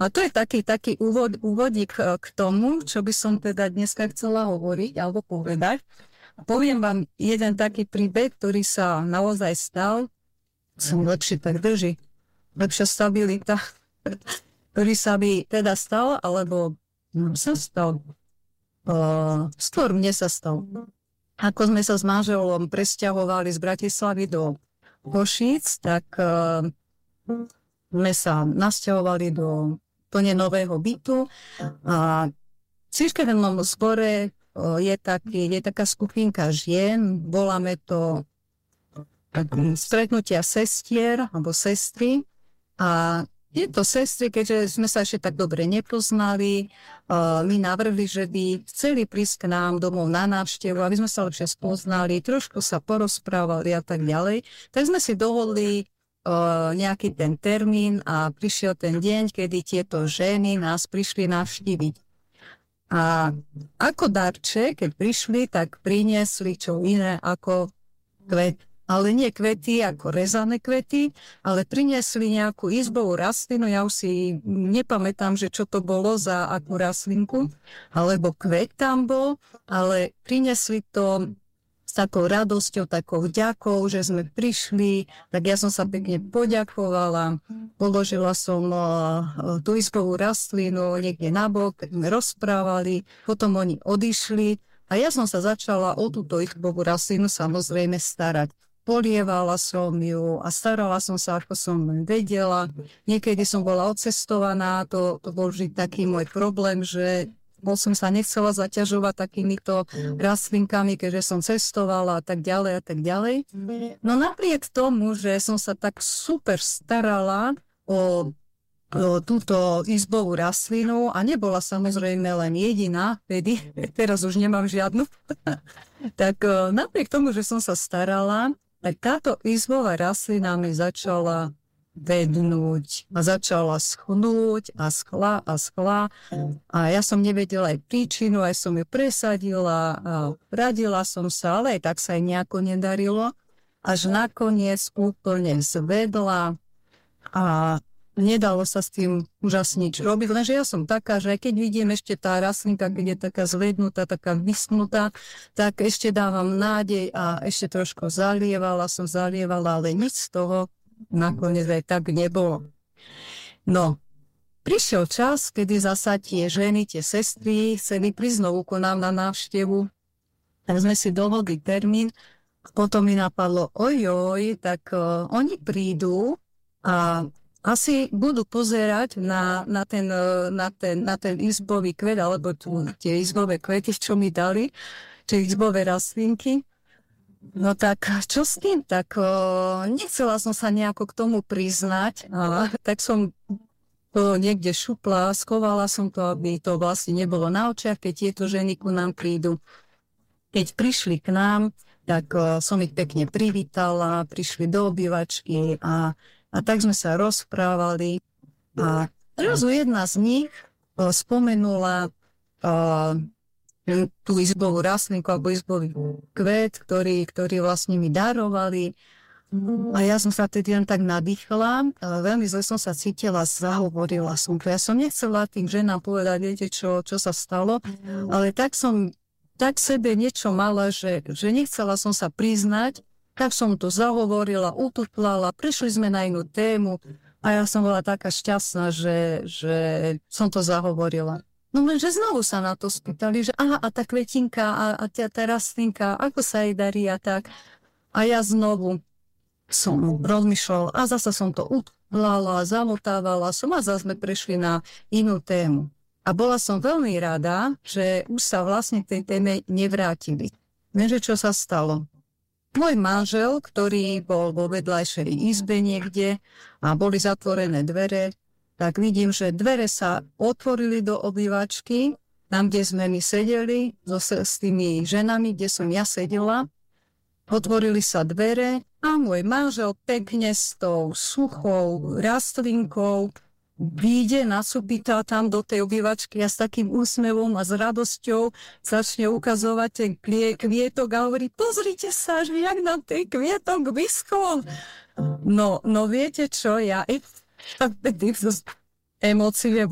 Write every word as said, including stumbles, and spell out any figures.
A to je taký, taký úvod, úvodík k tomu, čo by som teda dneska chcela hovoriť alebo povedať. Poviem vám jeden taký príbeh, ktorý sa naozaj stal. Som lepšie tak drží. Lepšia stabilita. Ktorý sa by teda stal, alebo no, sa stal. Uh, skôr mne sa stal. Ako sme sa s manželom presťahovali z Bratislavy do Košíc, tak uh, sme sa nasťahovali do plne nového bytu a v cirkevnom zbore je, taký, je taká skupinka žien, voláme to stretnutia sestier alebo sestry a tieto sestry, keďže sme sa ešte tak dobre nepoznali, my navrhli, že by chceli prísť k nám domov na návštevu, aby sme sa lepšie spoznali, trošku sa porozprávali a tak ďalej. Tak sme si dohodli Uh, nejaký ten termín a prišiel ten deň, kedy tieto ženy nás prišli navštíviť. A ako darček, keď prišli, tak priniesli čo iné ako kvet. Ale nie kvety ako rezané kvety, ale priniesli nejakú izbovú rastlinu, ja už si nepamätám, že čo to bolo za akú rastlinku, alebo kvet tam bol, ale priniesli to s takou radosťou, takou vďakou, že sme prišli, tak ja som sa pekne poďakovala, položila som uh, tú izbovú rastlinu niekde nabok, sme rozprávali, potom oni odišli a ja som sa začala o túto izbovú rastlinu samozrejme starať. Polievala som ju a starala som sa, ako som vedela. Niekedy som bola odcestovaná, to, to bol vždy taký môj problém, že bol som sa nechcela zaťažovať takýmito rastlinkami, keďže som cestovala a tak ďalej a tak ďalej. No napriek tomu, že som sa tak super starala o, o túto izbovú rastlinu a nebola samozrejme len jediná, vedy, teraz už nemám žiadnu, tak napriek tomu, že som sa starala, tak táto izbová rastlina mi začala vednúť a začala schnúť a schla a schla a ja som nevedela aj príčinu, aj som ju presadila a radila som sa, ale aj tak sa aj nejako nedarilo, až nakoniec úplne zvedla a nedalo sa s tým úžasne nič robiť, lenže ja som taká, že aj keď vidím ešte tá rastlinka, keď je taká zvednutá, taká vyschnutá, tak ešte dávam nádej a ešte trošku zalievala som, zalievala, ale nič z toho nakoniec aj tak nebolo. No, prišiel čas, kedy zasa tie ženy, tie sestry chceli prísť znovu ku nám na návštevu. Tak sme si dohodli termín. Potom mi napadlo, ojoj, tak uh, oni prídu a asi budú pozerať na, na, ten, uh, na, ten, na ten izbový kvet, alebo tu, tie izbové kvety, čo mi dali, tie izbové rastlinky. No tak, čo s tým? Tak o, nechcela som sa nejako k tomu priznať, a, tak som to niekde šupla, schovala som to, aby to vlastne nebolo na očiach, keď tieto ženy ku nám prídu. Keď prišli k nám, tak o, som ich pekne privítala, prišli do obývačky a, a tak sme sa rozprávali. A zrazu jedna z nich o, spomenula o, tú izbovú rastlinku alebo izbový kvet, ktorý, ktorý vlastne mi darovali. A ja som sa tedy len tak nadýchla, veľmi zle som sa cítila, zahovorila som to. Ja som nechcela tým ženám povedať, viete čo, čo sa stalo, ale tak som tak sebe niečo mala, že, že nechcela som sa priznať, tak som to zahovorila, utuplala, prišli sme na inú tému a ja som bola taká šťastná, že, že som to zahovorila. No lenže znovu sa na to spýtali, že aha, a tá kvetinka a, a tá, tá rastlinka, ako sa jej darí a tak. A ja znovu som rozmýšľala a zasa som to utlala, zamotávala som a zase sme prešli na inú tému. A bola som veľmi rada, že už sa vlastne k tej téme nevrátili. Lenže čo sa stalo? Môj manžel, ktorý bol vo vedľajšej izbe niekde a boli zatvorené dvere, tak vidím, že dvere sa otvorili do obývačky, tam, kde sme my sedeli, so, s tými ženami, kde som ja sedela. Otvorili sa dvere a môj manžel pekne s tou suchou rastlinkou vyjde, nasúpita tam do tej obývačky a s takým úsmevom a s radosťou začne ukazovať ten kvietok a hovorí, pozrite sa, že jak nám ten kvietok vyschol. No, no viete čo, ja... emócie